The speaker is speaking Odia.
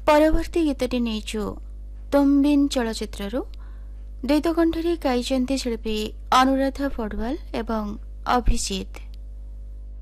ପରବର୍ତ୍ତୀ ଗୀତଟି ନେଇଛୁ ତୁମ୍ବିନ୍ ଚଳଚ୍ଚିତ୍ରରୁ। ଦ୍ୱୈତ କଣ୍ଠରେ ଗାଇଛନ୍ତି ଶିଳ୍ପୀ ଅନୁରାଧା ପଡୱାଲ ଏବଂ ଅଭିଜିତ।